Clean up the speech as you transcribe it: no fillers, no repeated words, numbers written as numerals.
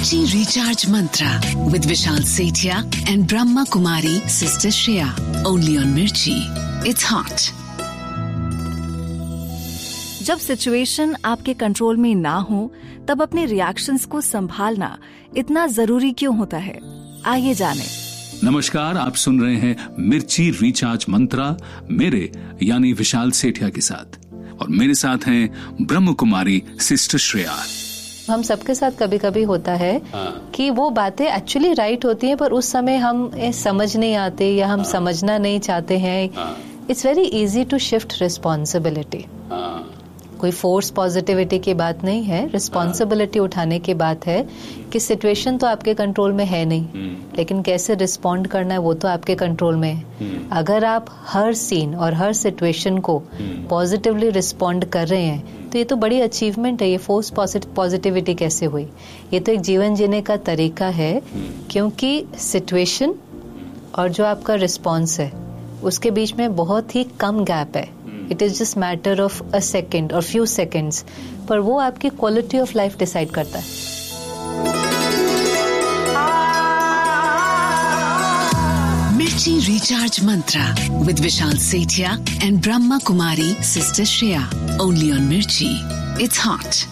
Mirchi Recharge Mantra with Vishal Sethia and Brahma Kumari Sister Shreya. Only on Mirchi. It's hot. जब situation आपके control में ना हो तब अपने रिएक्शंस को संभालना इतना जरूरी क्यों होता है? आइए जानें। नमस्कार, आप सुन रहे हैं मिर्ची रिचार्ज मंत्रा मेरे यानी विशाल सेठिया के साथ, और मेरे साथ हैं ब्रह्म कुमारी सिस्टर श्रेया। हम सबके साथ कभी कभी होता है कि वो बातें एक्चुअली राइट होती हैं पर उस समय हम समझ नहीं आते या हम समझना नहीं चाहते हैं। It's very easy to shift responsibility. कोई फोर्स पॉजिटिविटी की बात नहीं है, रिस्पॉन्सिबिलिटी उठाने की बात है कि सिचुएशन तो आपके कंट्रोल में है नहीं, लेकिन कैसे रिस्पॉन्ड करना है वो तो आपके कंट्रोल में है। अगर आप हर सीन और हर सिचुएशन को पॉजिटिवली रिस्पॉन्ड कर रहे हैं तो ये तो बड़ी अचीवमेंट है। ये फोर्स पॉजिटिविटी कैसे हुई? ये तो एक जीवन जीने का तरीका है, क्योंकि सिचुएशन और जो आपका रिस्पॉन्स है उसके बीच में बहुत ही कम गैप है। It is just matter of a second और फ्यू सेकेंड्स, पर वो आपकी क्वालिटी ऑफ लाइफ डिसाइड करता है। Mirchi Recharge Mantra with Vishal Sethia and Brahma Kumari Sister Shreya. Only on Mirchi. It's hot.